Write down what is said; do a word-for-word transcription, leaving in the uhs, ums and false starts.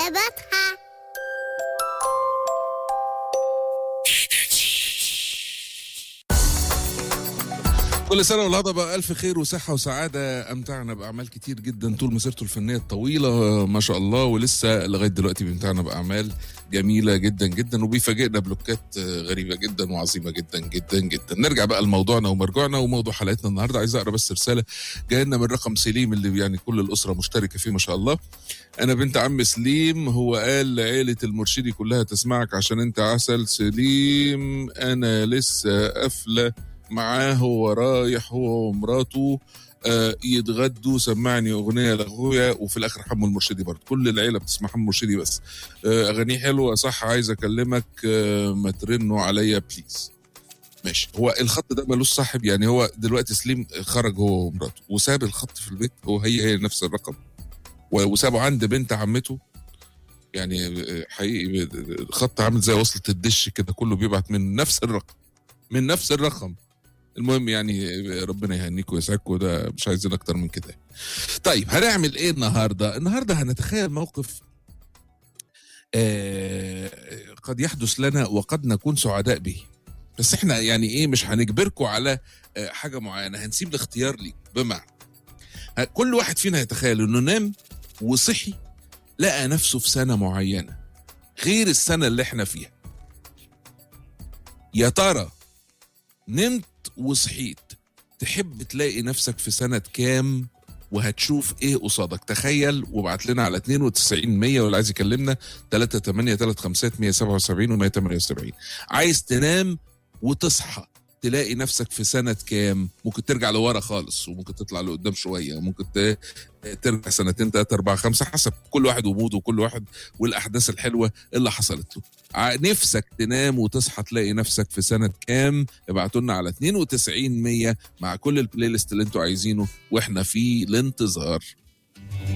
إجابتها. كل سنة والهضبة بقى ألف خير وصحة وسعادة، أمتعنا بأعمال كتير جدا طول مسيرته الفنية الطويلة ما شاء الله، ولسه لغاية دلوقتي بيمتعنا بأعمال جميلة جدا جدا وبيفاجئنا بلوكات غريبة جدا وعظيمة جدا جدا جدا. نرجع بقى لموضوعنا ومرجوعنا وموضوع حلقتنا النهاردة. عايز أقرأ بس رسالة جاية لنا من رقم سليم اللي يعني كل الأسرة مشتركة فيه ما شاء الله. أنا بنت عم سليم، هو قال لعيلة المرشدي كلها تسمعك عشان أنت عسل. سليم أنا لسه قافلة معاه، هو رايح هو ومراته آه يتغدوا، سمعني اغنيه لاخويا، وفي الاخر حمو المرشدي برضه. كل العيله بتسمع حمو المرشدي بس آه اغانيه حلوه صح. عايز اكلمك آه ما ترنوا عليا بليز. ماشي، هو الخط ده ملوش صاحب يعني. هو دلوقتي سليم خرج هو ومراته وساب الخط في البيت، هو هي هي نفس الرقم، وسابه عند بنت عمته. يعني حقيقي الخط عامل زي وصلة الدش كده، كله بيبعت من نفس الرقم من نفس الرقم. المهم يعني ربنا يهنيكم ويسعدكم، ده مش عايزين اكتر من كده. طيب هنعمل ايه النهارده؟ النهارده هنتخيل موقف آه قد يحدث لنا وقد نكون سعداء به، بس احنا يعني ايه مش هنجبركم على آه حاجه معينه، هنسيب الاختيار ليك. بمعنى كل واحد فينا يتخيل انه نام وصحي لقى نفسه في سنه معينه غير السنه اللي احنا فيها. يا ترى نمت وصحيت تحب تلاقي نفسك في سنة كام وهتشوف ايه قصادك؟ تخيل وابعت لنا على اتنين وتسعين مية، واللي عايز يكلمنا تلاتة تمانية تلاتة خمسة مية سبعة وسبعين ومية تمانية وسبعين. عايز تنام وتصحى تلاقي نفسك في سنة كام؟ ممكن ترجع لورا خالص وممكن تطلع لقدام شوية وممكن ترجع سنتين تلاتة أربعة خمسة، حسب كل واحد وموده وكل واحد والأحداث الحلوة اللي حصلت له. نفسك تنام وتصحى تلاقي نفسك في سنة كام؟ ابعتوا لنا على اتنين وتسعين مية مع كل البلاي ليست اللي انتوا عايزينه واحنا في الانتظار.